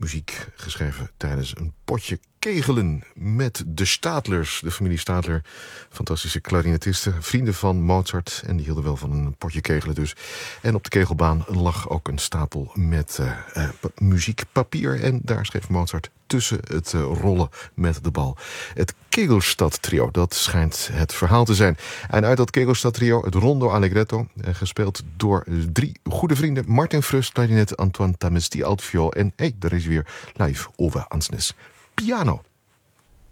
muziek geschreven tijdens een potje kegelen met de Stadlers, de familie Stadler. Fantastische klarinetisten, vrienden van Mozart. En die hielden wel van een potje kegelen dus. En op de kegelbaan lag ook een stapel met muziekpapier. En daar schreef Mozart tussen het rollen met de bal. Het Kegelstad-trio, dat schijnt het verhaal te zijn. En uit dat Kegelstad-trio, het Rondo Allegretto, gespeeld door 3 goede vrienden. Martin Frust, klarinet, Antoine Tamesti, altviool en, daar is weer live Ove Ansnes, piano.